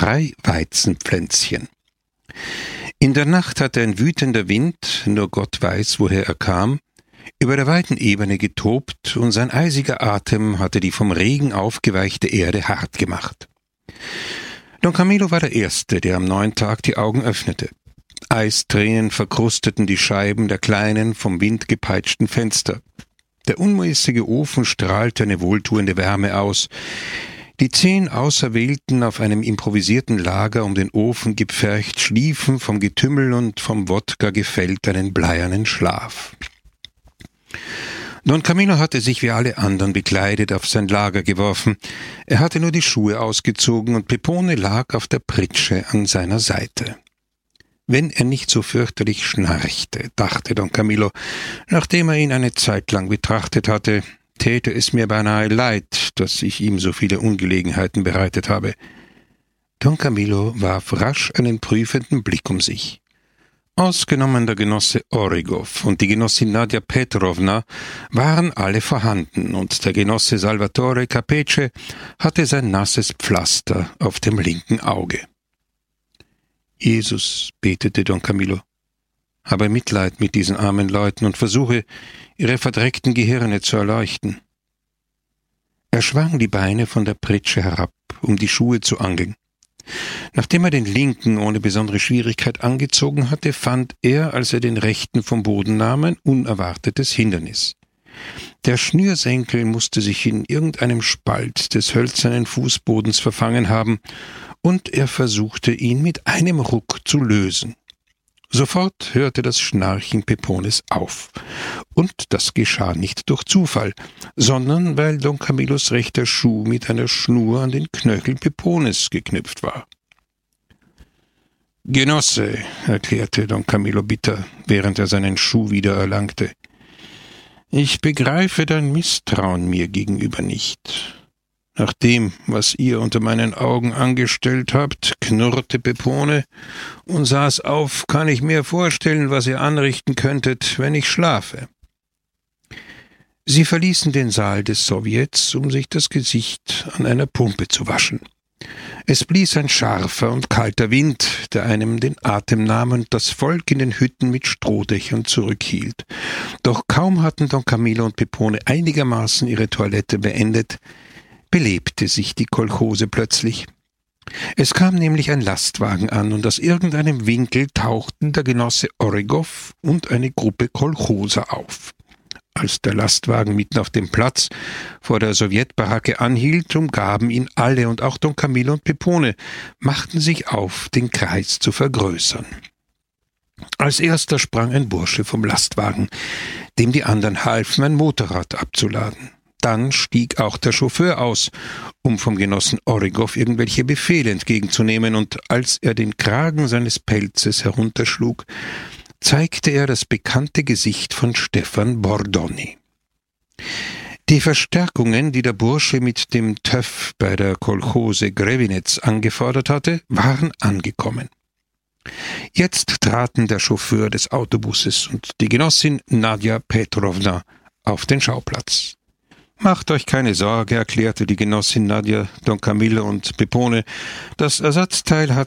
3 Weizenpflänzchen. In der Nacht hatte ein wütender Wind, nur Gott weiß, woher er kam, über der weiten Ebene getobt, und sein eisiger Atem hatte die vom Regen aufgeweichte Erde hart gemacht. Don Camillo war der Erste, der am neuen Tag die Augen öffnete. Eistränen verkrusteten die Scheiben der kleinen, vom Wind gepeitschten Fenster. Der unmäßige Ofen strahlte eine wohltuende Wärme aus. Die 10 Auserwählten auf einem improvisierten Lager um den Ofen gepfercht schliefen vom Getümmel und vom Wodka gefällt einen bleiernen Schlaf. Don Camillo hatte sich wie alle anderen bekleidet auf sein Lager geworfen. Er hatte nur die Schuhe ausgezogen und Pepone lag auf der Pritsche an seiner Seite. Wenn er nicht so fürchterlich schnarchte, dachte Don Camillo, nachdem er ihn eine Zeit lang betrachtet hatte, täte es mir beinahe leid, dass ich ihm so viele Ungelegenheiten bereitet habe. Don Camillo warf rasch einen prüfenden Blick um sich. Ausgenommen der Genosse Origow und die Genossin Nadja Petrovna waren alle vorhanden, und der Genosse Salvatore Capece hatte sein nasses Pflaster auf dem linken Auge. »Jesus«, betete Don Camillo, »habe Mitleid mit diesen armen Leuten und versuche, ihre verdreckten Gehirne zu erleuchten.« Er schwang die Beine von der Pritsche herab, um die Schuhe zu angeln. Nachdem er den linken ohne besondere Schwierigkeit angezogen hatte, fand er, als er den rechten vom Boden nahm, ein unerwartetes Hindernis. Der Schnürsenkel musste sich in irgendeinem Spalt des hölzernen Fußbodens verfangen haben, und er versuchte, ihn mit einem Ruck zu lösen. Sofort hörte das Schnarchen Pepones auf. Und das geschah nicht durch Zufall, sondern weil Don Camillos rechter Schuh mit einer Schnur an den Knöchel Pepones geknüpft war. »Genosse«, erklärte Don Camillo bitter, während er seinen Schuh wieder erlangte, »ich begreife dein Misstrauen mir gegenüber nicht. Nach dem, was ihr unter meinen Augen angestellt habt«, knurrte Pepone, »und saß auf, kann ich mir vorstellen, was ihr anrichten könntet, wenn ich schlafe.« Sie verließen den Saal des Sowjets, um sich das Gesicht an einer Pumpe zu waschen. Es blies ein scharfer und kalter Wind, der einem den Atem nahm und das Volk in den Hütten mit Strohdächern zurückhielt. Doch kaum hatten Don Camillo und Pepone einigermaßen ihre Toilette beendet, belebte sich die Kolchose plötzlich. Es kam nämlich ein Lastwagen an, und aus irgendeinem Winkel tauchten der Genosse Origow und eine Gruppe Kolchoser auf. Als der Lastwagen mitten auf dem Platz vor der Sowjetbaracke anhielt, umgaben ihn alle, und auch Don Camillo und Pepone machten sich auf, den Kreis zu vergrößern. Als erster sprang ein Bursche vom Lastwagen, dem die anderen halfen, ein Motorrad abzuladen. Dann stieg auch der Chauffeur aus, um vom Genossen Origow irgendwelche Befehle entgegenzunehmen, und als er den Kragen seines Pelzes herunterschlug, zeigte er das bekannte Gesicht von Stefan Bordoni. Die Verstärkungen, die der Bursche mit dem TÖV bei der Kolchose Grevinez angefordert hatte, waren angekommen. Jetzt traten der Chauffeur des Autobusses und die Genossin Nadja Petrovna auf den Schauplatz. »Macht euch keine Sorge«, erklärte die Genossin Nadja, Don Camillo und Pepone, »das Ersatzteil hat